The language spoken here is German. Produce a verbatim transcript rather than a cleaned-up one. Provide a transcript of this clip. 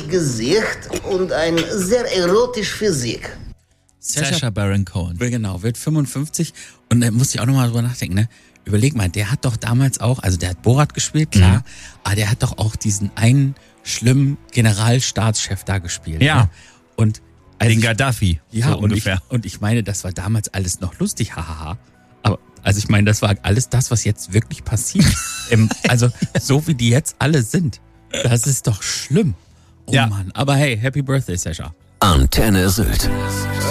Gesicht und ein sehr erotisch Physik. Sacha Baron Cohen. Genau, wird fünfundfünfzig und da musste ich auch nochmal drüber nachdenken, ne? Überleg mal, der hat doch damals auch, also der hat Borat gespielt, klar, mhm. aber der hat doch auch diesen einen schlimmen Generalstaatschef da gespielt. Ja. Ne? Und also den ich, Gaddafi. Ja, so und, ungefähr. Ich, und ich meine, das war damals alles noch lustig, hahaha. Aber also ich meine, das war alles das, was jetzt wirklich passiert. Im, also so wie die jetzt alle sind, das ist doch schlimm. Oh ja. Mann, aber hey, Happy Birthday, Sascha. Antenne Sylt.